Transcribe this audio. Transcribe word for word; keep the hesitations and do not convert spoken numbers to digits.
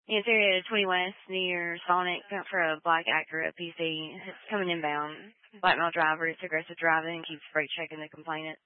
Yeah, it's area twenty West near Sonic for a black Acura P C. It's coming inbound. Black male driver, it's aggressive driving, keeps freight checking the complainant.